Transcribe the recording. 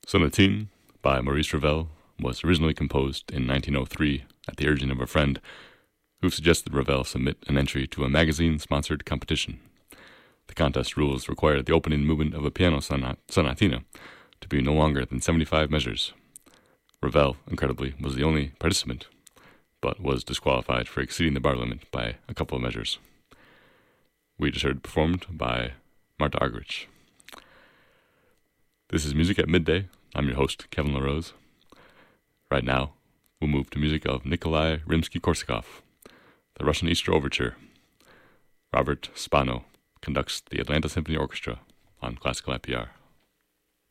Sonatine by Maurice Ravel was originally composed in 1903 at the urging of a friend who suggested Ravel submit an entry to a magazine-sponsored competition. The contest rules required the opening movement of a piano sonatina to be no longer than 75 measures. Ravel, incredibly, was the only participant, but was disqualified for exceeding the bar limit by a couple of measures. We just heard performed by Marta Argerich. This is Music at Midday. I'm your host, Kevin LaRose. Right now, we'll move to music of Nikolai Rimsky-Korsakov, the Russian Easter Overture. Robert Spano conducts the Atlanta Symphony Orchestra on Classical IPR.